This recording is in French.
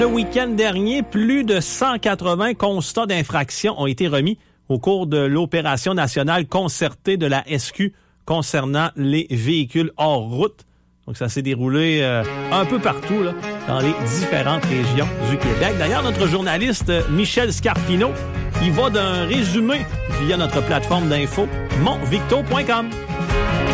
Le week-end dernier, plus de 180 constats d'infraction ont été remis au cours de l'opération nationale concertée de la SQ concernant les véhicules hors route. Donc, ça s'est déroulé un peu partout là, dans les différentes régions du Québec. D'ailleurs, notre journaliste Michel Scarpino, il va d'un résumé via notre plateforme d'info montvicto.com.